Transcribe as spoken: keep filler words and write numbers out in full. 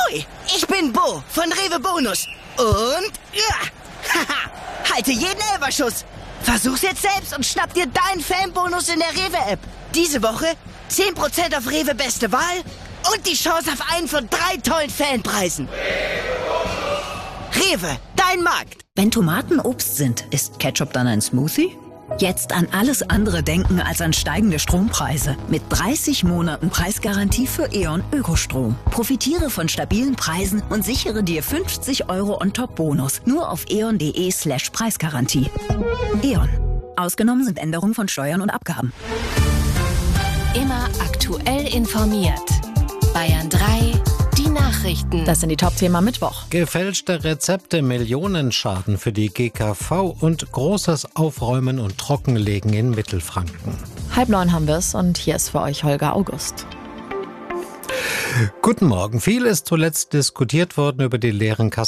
Hui, ich bin Bo von Rewe Bonus. Und, ja, haha, halte jeden Elferschuss. Versuch's jetzt selbst und schnapp dir deinen Fanbonus in der Rewe-App. Diese Woche zehn Prozent auf Rewe Beste Wahl und die Chance auf einen von drei tollen Fanpreisen. Rewe, dein Markt. Wenn Tomaten Obst sind, ist Ketchup dann ein Smoothie? Jetzt an alles andere denken als an steigende Strompreise. Mit dreißig Monaten Preisgarantie für E.ON Ökostrom. Profitiere von stabilen Preisen und sichere dir fünfzig Euro on top Bonus. Nur auf eon.de slash Preisgarantie. E.ON. Ausgenommen sind Änderungen von Steuern und Abgaben. Immer aktuell informiert. Bayern drei, die Nachrichten. Das sind die Top-Themen Mittwoch. Gefälschte Rezepte, Millionenschaden für die G K V und großes Aufräumen und Trockenlegen in Mittelfranken. Halb neun haben wir es und hier ist für euch Holger August. Guten Morgen. Viel ist zuletzt diskutiert worden über die leeren Kassen